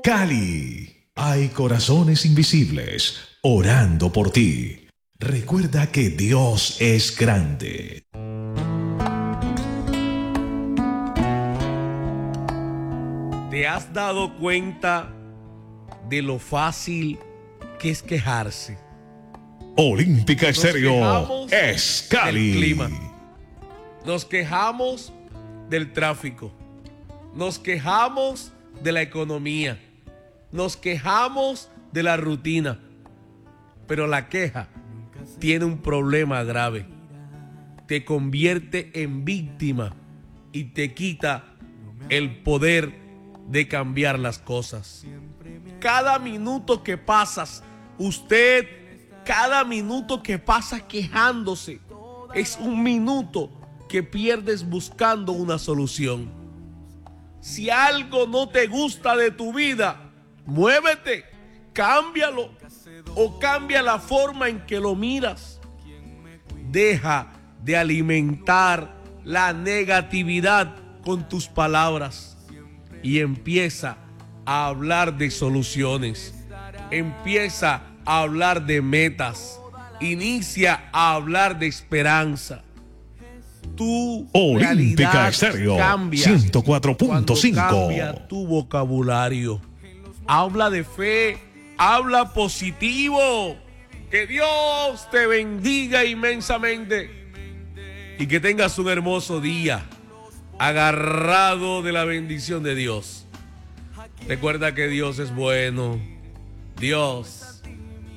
Cali. Hay corazones invisibles orando por ti. Recuerda que Dios es grande. ¿Te has dado cuenta de lo fácil que es quejarse? Olímpica Nos Estéreo quejamos es Cali. del clima. Nos quejamos del tráfico. Nos quejamos de la economía. Nos quejamos de la rutina. Pero la queja tiene un problema grave. Te convierte en víctima y te quita el poder de cambiar las cosas. Cada minuto que pasas, cada minuto que pasa quejándose, es un minuto que pierdes buscando una solución. Si algo no te gusta de tu vida, muévete, cámbialo o cambia la forma en que lo miras. Deja de alimentar la negatividad con tus palabras y empieza a hablar de soluciones. Empieza a hablar de metas. Inicia a hablar de esperanza. Tu Olímpica realidad Estéreo cambia 104.5. cuando cambia tu vocabulario. Habla de fe, habla positivo. Que Dios te bendiga inmensamente y que tengas un hermoso día agarrado de la bendición de Dios. Recuerda que Dios es bueno. Dios